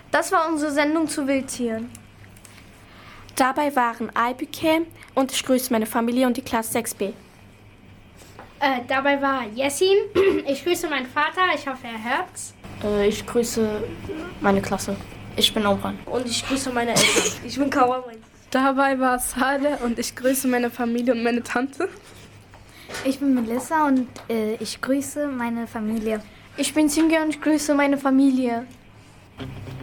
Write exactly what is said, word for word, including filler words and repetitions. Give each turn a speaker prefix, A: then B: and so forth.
A: Das war unsere Sendung zu Wildtieren.
B: Dabei waren Aybüke und ich grüße meine Familie und die Klasse sechs b.
C: Äh, dabei war Jessin. Ich grüße meinen Vater, ich hoffe, er hört's.
B: Äh, ich grüße meine Klasse. Ich bin Omran.
A: Und ich grüße meine Eltern. Ich bin Kawa.
D: Dabei war Saleh und ich grüße meine Familie und meine Tante.
E: Ich bin Melissa und äh, ich grüße meine Familie.
A: Ich bin Singe und ich grüße meine Familie.